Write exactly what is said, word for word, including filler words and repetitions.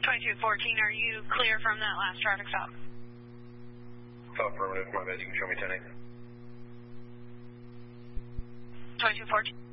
twenty-two fourteen, are you clear from that last traffic stop? Affirmative, my bad, you can show me ten eight. twenty-two fourteen.